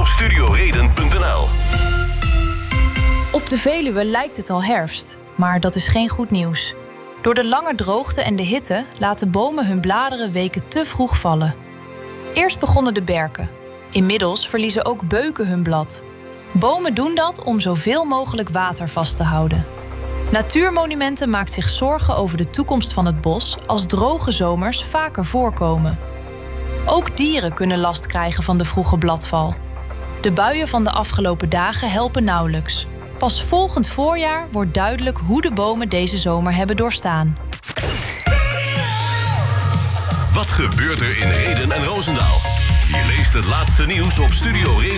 op studioreden.nl. Op de Veluwe lijkt het al herfst, maar dat is geen goed nieuws. Door de lange droogte en de hitte laten bomen hun bladeren weken te vroeg vallen. Eerst begonnen de berken. Inmiddels verliezen ook beuken hun blad. Bomen doen dat om zoveel mogelijk water vast te houden. Natuurmonumenten maakt zich zorgen over de toekomst van het bos als droge zomers vaker voorkomen. Ook dieren kunnen last krijgen van de vroege bladval. De buien van de afgelopen dagen helpen nauwelijks. Pas volgend voorjaar wordt duidelijk hoe de bomen deze zomer hebben doorstaan. Wat gebeurt er in Rheden en Roosendaal? Je leest het laatste nieuws op Studio Reden.